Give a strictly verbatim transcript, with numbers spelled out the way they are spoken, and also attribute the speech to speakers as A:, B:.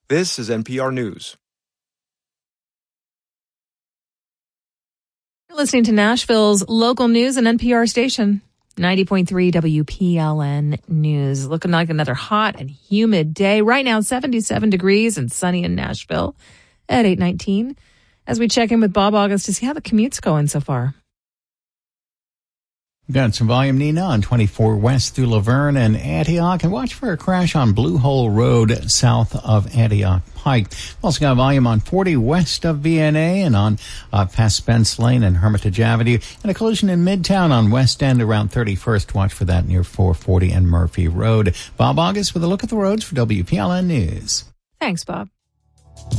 A: This is N P R News.
B: You're listening to Nashville's local news and N P R station, ninety point three W P L N News. Looking like another hot and humid day. Right now, seventy-seven degrees and sunny in Nashville at eight nineteen. As we check in with Bob August to see how the commute's going so far.
C: Got some volume, Nina, on twenty-four West through Laverne and Antioch, and watch for a crash on Blue Hole Road south of Antioch Pike. Also got volume on forty west of V N A and on uh, past Spence Lane and Hermitage Avenue, and a collision in Midtown on West End around thirty-first. Watch for that near four forty and Murphy Road. Bob August with a look at the roads for W P L N News.
B: Thanks, Bob.